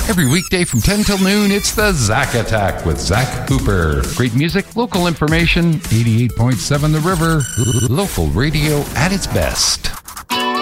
Every weekday from 10 till noon, it's the Zach Attack with Zach Cooper. Great music, local information, 88.7 The River, local radio at its best.